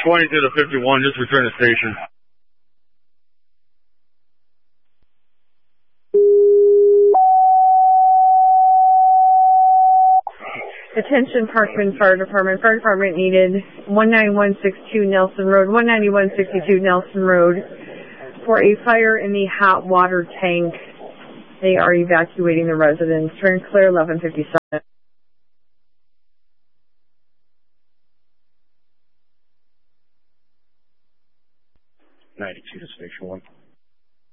20 to the 51, just return to station. Attention Parkman Fire Department. Fire Department needed 19162 Nelson Road, 19162 Nelson Road for a fire in the hot water tank. They are evacuating the residents. Turn clear 1157.